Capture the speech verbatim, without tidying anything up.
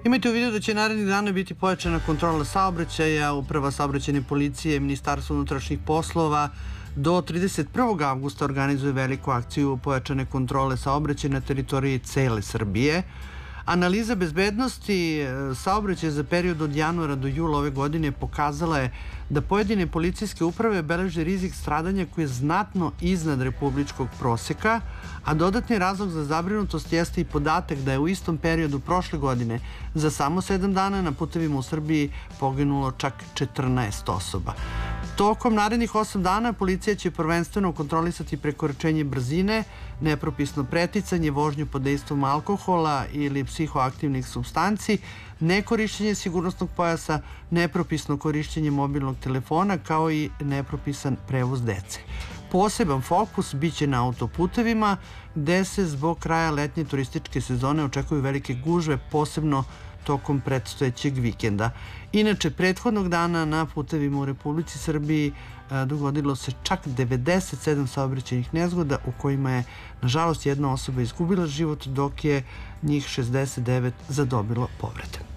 Imajte u vidu da će narednih dana biti pojačana kontrola saobraćaja. Uprava saobraćajne policije, Ministarstvo unutrašnjih poslova do trideset prvog avgusta organizuje veliku akciju pojačane kontrole saobraćaja na teritoriji cele Srbije. Analiza bezbednosti saobraćaja za period od januara do jula ove godine pokazala je da pojedine policijske uprave beleže rizik stradanja koji je znatno iznad republičkog proseka, a dodatni razlog za zabrinutost jeste i podatak da je u istom periodu prošle godine za samo sedam dana na putevima u Srbiji poginulo čak četrnaest osoba. Tokom narednih osam dana policija će prvenstveno kontrolisati prekoračenje brzine, nepropisno preticanje, vožnju pod dejstvom alkohola ili psihoaktivnih supstanci, nekorišćenje sigurnosnog pojasa, nepropisno korišćenje mobilnog telefona kao i nepropisan prevoz dece. Poseban fokus biće na autoputevima gde se zbog kraja letnje turističke sezone očekuju velike gužve, posebno tokom predstojećeg vikenda. Inače, prethodnog dana na putevima u Republici Srbiji dogodilo se čak devedeset sedam saobraćajnih nezgoda u kojima je, nažalost, jedna osoba izgubila život, dok je njih šezdeset devet zadobilo povrede.